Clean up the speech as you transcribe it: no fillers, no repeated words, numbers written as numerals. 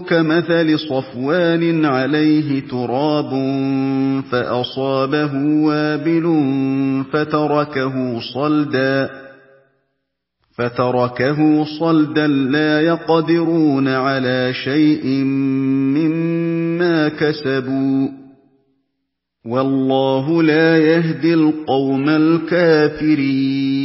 كمثل صفوان عليه تراب فأصابه وابل فتركه صلدا لا يقدرون على شيء مما كسبوا والله لا يهدي القوم الكافرين.